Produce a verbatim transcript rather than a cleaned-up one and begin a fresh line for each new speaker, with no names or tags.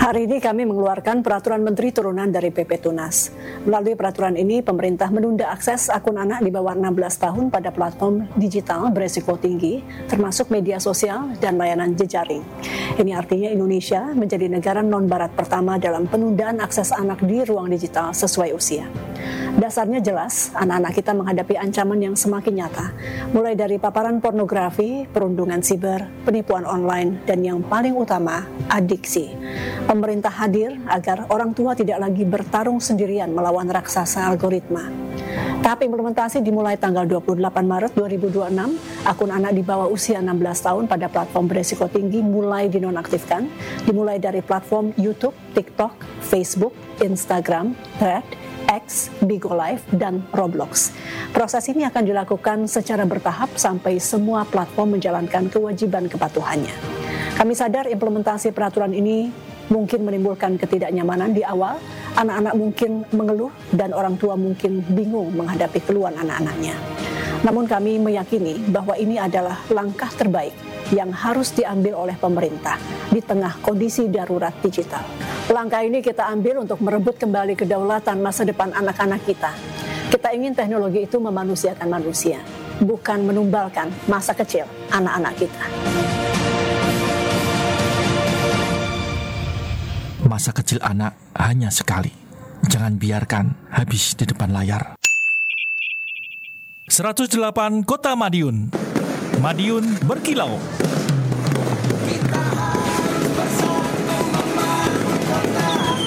Hari ini kami mengeluarkan peraturan menteri turunan dari P P Tunas. Melalui peraturan ini, pemerintah menunda akses akun anak di bawah enam belas tahun pada platform digital beresiko tinggi, termasuk media sosial dan layanan jejaring. Ini artinya Indonesia menjadi negara non-barat pertama dalam penundaan akses anak di ruang digital sesuai usia. Dasarnya jelas, anak-anak kita menghadapi ancaman yang semakin nyata, mulai dari paparan pornografi, perundungan siber, penipuan online, dan yang paling utama, adiksi. Pemerintah hadir agar orang tua tidak lagi bertarung sendirian melawan raksasa algoritma. Tahap implementasi dimulai tanggal dua puluh delapan Maret dua ribu dua puluh enam. Akun anak di bawah usia enam belas tahun pada platform beresiko tinggi mulai dinonaktifkan, dimulai dari platform YouTube, TikTok, Facebook, Instagram, Thread, X, Bigo Live, dan Roblox. Proses ini akan dilakukan secara bertahap sampai semua platform menjalankan kewajiban kepatuhannya. Kami sadar implementasi peraturan ini mungkin menimbulkan ketidaknyamanan di awal, anak-anak mungkin mengeluh, dan orang tua mungkin bingung menghadapi keluhan anak-anaknya. Namun kami meyakini bahwa ini adalah langkah terbaik yang harus diambil oleh pemerintah di tengah kondisi darurat digital. Langkah ini kita ambil untuk merebut kembali kedaulatan masa depan anak-anak kita. Kita ingin teknologi itu memanusiakan manusia, bukan menumbalkan masa kecil anak-anak kita.
Masa kecil anak hanya sekali. Jangan biarkan habis di depan layar.
seratus delapan Kota Madiun. Madiun berkilau.